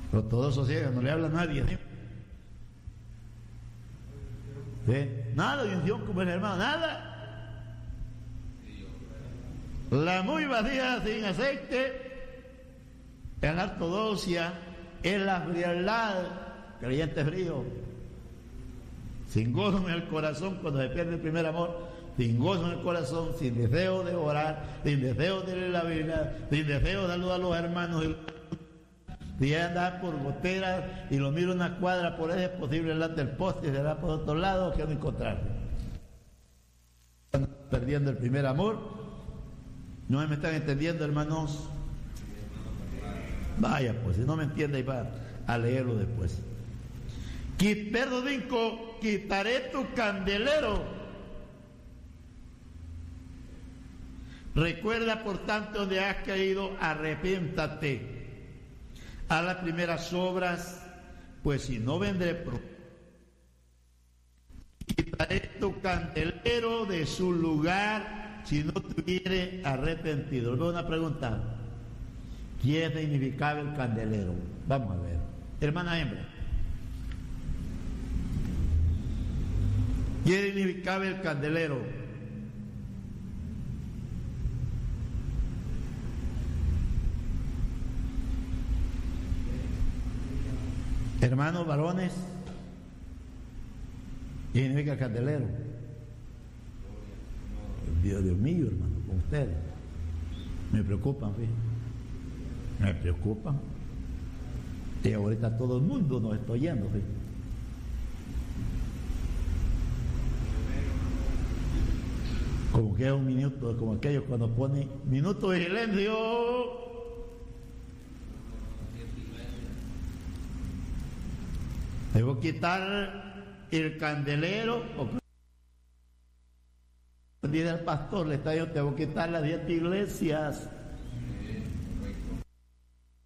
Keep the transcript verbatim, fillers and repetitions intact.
Los ortodoxos ciegos, no le habla a nadie. ¿Sí? ¿Sí? Nada de unción como el hermano, nada. La muy vacía sin aceite en la ortodoxia es la frialdad, creyente frío, sin gozo en el corazón cuando se pierde el primer amor, sin gozo en el corazón, sin deseo de orar, sin deseo de leer la Biblia, sin deseo de saludar a los hermanos, y andar por goteras y lo miro una cuadra por ahí, es posible delante del poste y se va por otro lado, que no encontrarlo. Están perdiendo el primer amor. ¿No me están entendiendo, hermanos? Vaya, pues, si no me entiende, va a leerlo después. Verso cinco, quitaré tu candelero. Recuerda, por tanto, donde has caído, arrepiéntate. A las primeras obras, pues si no vendré pronto. Quitaré tu candelero de su lugar si no tuviere arrepentido. Le veo una pregunta. ¿Qué significaba el candelero? Vamos a ver. Hermana hembra. ¿Qué significaba el candelero? Hermanos varones, ¿qué significa el candelero? Dios, Dios mío, hermano, con ustedes. Me preocupan, fíjense. Me preocupan. Y ahorita todo el mundo nos está oyendo, fíjense. Como que es un minuto, como aquellos cuando ponen minuto de silencio. Debo quitar el candelero. Dice el pastor, le está yo, tengo que quitar las diez iglesias.